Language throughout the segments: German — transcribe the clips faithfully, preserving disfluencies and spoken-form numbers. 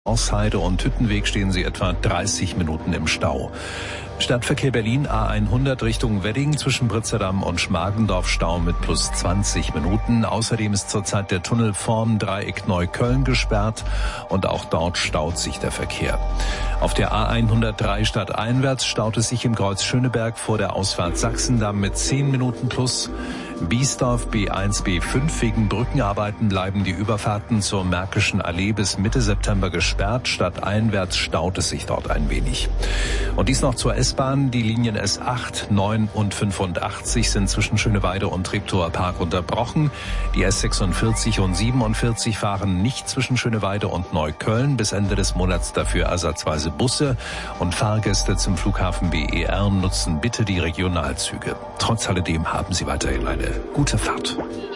Ausheide und Hüttenweg stehen Sie etwa dreißig Minuten im Stau. Stadtverkehr Berlin A hundert Richtung Wedding zwischen Britzerdamm und Schmargendorf Stau mit plus zwanzig Minuten. Außerdem ist zurzeit der Tunnel vorm Dreieck Neukölln gesperrt und auch dort staut sich der Verkehr. Auf der A hundertdrei stadteinwärts staut es sich im Kreuz Schöneberg vor der Ausfahrt Sachsendamm mit zehn Minuten plus. Biesdorf B eins B fünf wegen Brückenarbeiten bleiben die Überfahrten zur Märkischen Allee bis Mitte September gesperrt. Stadteinwärts staut es sich dort ein wenig. Und dies noch zur S-Bahn. Die Linien S acht, neun und fünfundachtzig sind zwischen Schöneweide und Treptower Park unterbrochen. Die S sechsundvierzig und siebenundvierzig fahren nicht zwischen Schöneweide und Neukölln. Bis Ende des Monats dafür ersatzweise Busse. Und Fahrgäste zum Flughafen B E R nutzen bitte die Regionalzüge. Trotz alledem haben Sie weiterhin eine gute Fahrt.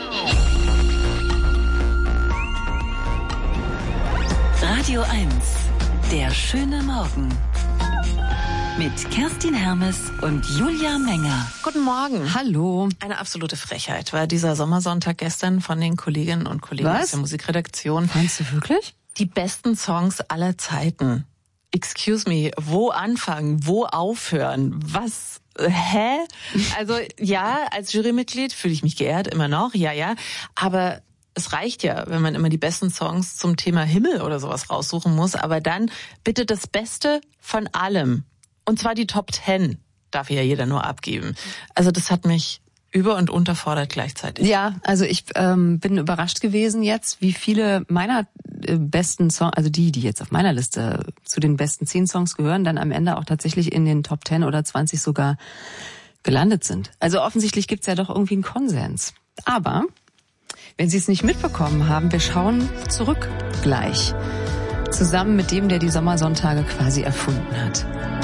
Radio eins, der schöne Morgen. Mit Kerstin Hermes und Julia Menger. Guten Morgen. Hallo. Eine absolute Frechheit war dieser Sommersonntag gestern von den Kolleginnen und Kollegen Was? aus der Musikredaktion. Meinst du wirklich? Die besten Songs aller Zeiten. Excuse me, wo anfangen, wo aufhören, was... Hä? Also ja, als Jurymitglied fühle ich mich geehrt, immer noch, ja, ja. Aber es reicht ja, wenn man immer die besten Songs zum Thema Himmel oder sowas raussuchen muss. Aber dann bitte das Beste von allem. Und zwar die Top Ten darf ja jeder nur abgeben. Also das hat mich über- und unterfordert gleichzeitig. Ja, also ich ähm, bin überrascht gewesen jetzt, wie viele meiner äh, besten Songs, also die, die jetzt auf meiner Liste zu den besten zehn Songs gehören, dann am Ende auch tatsächlich in den Top Ten oder zwanzig sogar gelandet sind. Also offensichtlich gibt's ja doch irgendwie einen Konsens. Aber wenn Sie es nicht mitbekommen haben, wir schauen zurück gleich. Zusammen mit dem, der die Sommersonntage quasi erfunden hat.